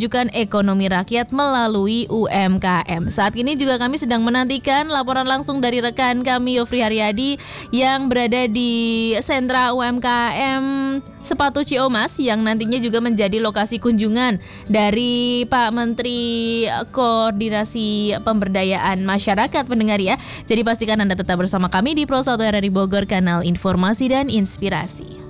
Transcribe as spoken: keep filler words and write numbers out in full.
memajukan ekonomi rakyat melalui U M K M. Saat ini juga kami sedang menantikan laporan langsung dari rekan kami Yofri Haryadi yang berada di sentra U M K M Sepatu Ciamas yang nantinya juga menjadi lokasi kunjungan dari Pak Menteri Koordinasi Pemberdayaan Masyarakat pendengar ya. Jadi pastikan Anda tetap bersama kami di Pro satu R R I Bogor, kanal informasi dan inspirasi.